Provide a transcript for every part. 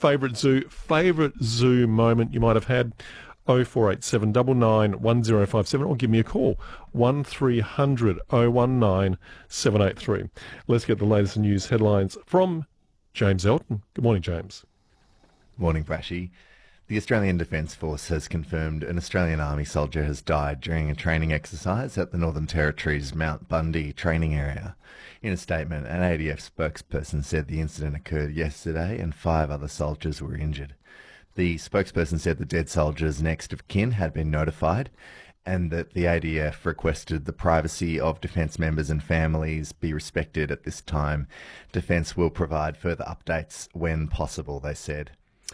favourite zoo moment you might have had. 0487 99 1057 or give me a call 1300 019 783. Let's get the latest news headlines from James Elton. Good morning, James. Morning, Brashy. The Australian Defence Force has confirmed an Australian Army soldier has died during a training exercise at the Northern Territory's Mount Bundy training area. In a statement, an ADF spokesperson said the incident occurred yesterday and 5 other soldiers were injured. The spokesperson said the dead soldier's next of kin had been notified and that the ADF requested the privacy of Defence members and families be respected at this time. Defence will provide further updates when possible, they said.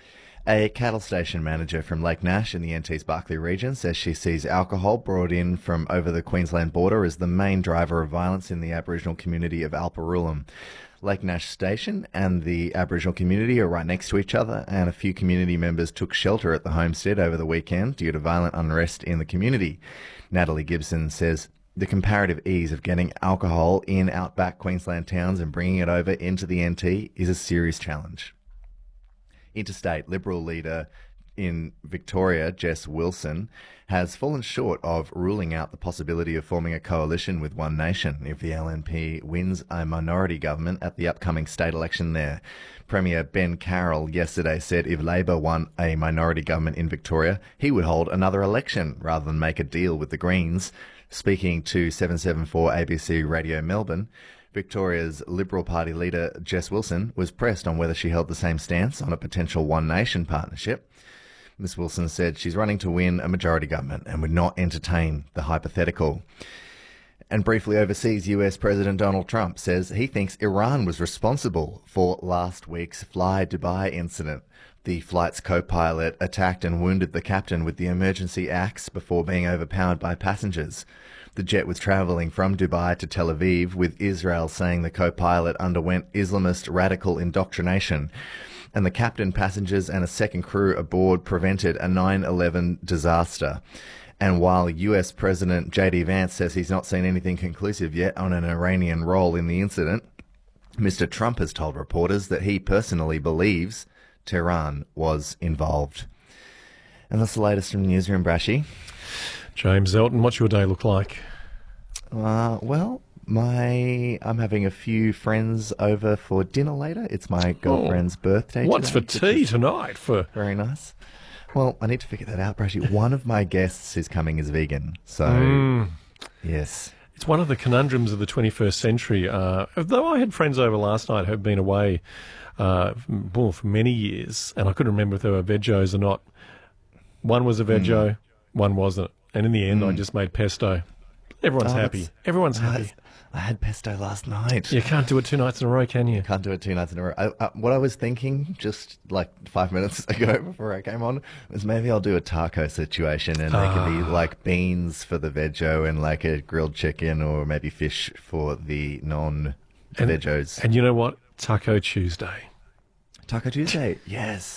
A cattle station manager from Lake Nash in the NT's Barkly region says she sees alcohol brought in from over the Queensland border as the main driver of violence in the Aboriginal community of Alparulam. Lake Nash Station and the Aboriginal community are right next to each other, and a few community members took shelter at the homestead over the weekend due to violent unrest in the community. Natalie Gibson says the comparative ease of getting alcohol in outback Queensland towns and bringing it over into the NT is a serious challenge. Interstate Liberal leader in Victoria, Jess Wilson, has fallen short of ruling out the possibility of forming a coalition with One Nation if the LNP wins a minority government at the upcoming state election there. Premier Ben Carroll yesterday said if Labor won a minority government in Victoria, he would hold another election rather than make a deal with the Greens. Speaking to 774 ABC Radio Melbourne, Victoria's Liberal Party leader, Jess Wilson, was pressed on whether she held the same stance on a potential One Nation partnership. Ms Wilson said she's running to win a majority government and would not entertain the hypothetical. And briefly overseas, US President Donald Trump says he thinks Iran was responsible for last week's Fly Dubai incident. The flight's co-pilot attacked and wounded the captain with the emergency axe before being overpowered by passengers. The jet was travelling from Dubai to Tel Aviv, with Israel saying the co-pilot underwent Islamist radical indoctrination. And the captain, passengers and a second crew aboard prevented a 9/11 disaster. And while US President J.D. Vance says he's not seen anything conclusive yet on an Iranian role in the incident, Mr. Trump has told reporters that he personally believes Tehran was involved. And that's the latest from the newsroom, Brashy. James Elton, what's your day look like? I'm having a few friends over for dinner later. It's my girlfriend's birthday. What's for tea tonight? Very nice. Well, I need to figure that out, Brashy. One of my guests is coming as vegan, so yes. It's one of the conundrums of the 21st century. Though I had friends over last night who have been away for many years, and I couldn't remember if they were vegos or not. One was a veggie, one wasn't. And in the end, I just made pesto. Everyone's happy. Everyone's happy. I had pesto last night. You can't do it 2 nights in a row, can you? Can't do it 2 nights in a row. What I was thinking just like 5 minutes ago before I came on was maybe I'll do a taco situation and there could be like beans for the veggie and like a grilled chicken or maybe fish for the non-veggios. And you know what? Taco Tuesday. Taco Tuesday, yes.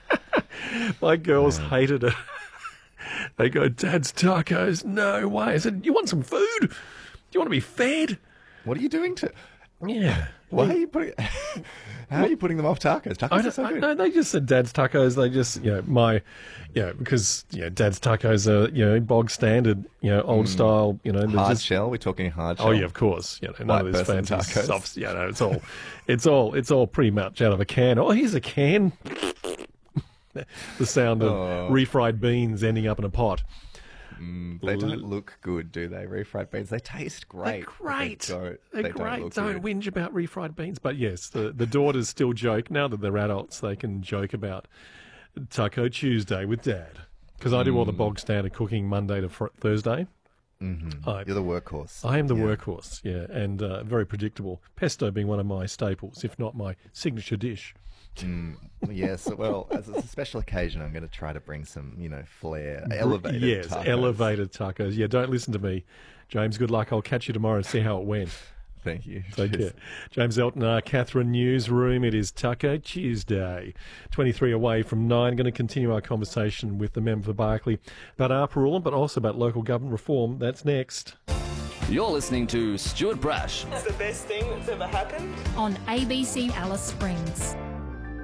My girls hated it. They go, Dad's tacos. No way. I said, you want some food? Do you want to be fed? What are you doing to... Yeah. Why are you putting... How are you putting them off tacos? Tacos are so good. No, they just said Dad's tacos. They just, because, Dad's tacos are, bog standard, old style, Hard shell? We're talking hard shell? Oh, yeah, of course. None of this fancy tacos. It's all pretty much out of a can. Oh, here's a can. The sound of refried beans ending up in a pot. They don't look good, do they? Refried beans. They taste great. They're great. They're great. Don't whinge about refried beans. But yes, the daughters still joke. Now that they're adults, they can joke about Taco Tuesday with Dad. Because I do all the bog standard cooking Monday to Thursday. Mm-hmm. You're the workhorse. I am the workhorse, and very predictable. Pesto being one of my staples, if not my signature dish. Yes, well, as a special occasion, I'm going to try to bring some, flair, elevated tacos. Elevated tacos. Yeah, don't listen to me. James, good luck. I'll catch you tomorrow and see how it went. Thank you. Take care. James Elton, Catherine Newsroom. It is Taco Tuesday. 23 away from 9. Going to continue our conversation with the member for Barkly about Alparulam, but also about local government reform. That's next. You're listening to Stuart Brash. It's the best thing that's ever happened. On ABC Alice Springs.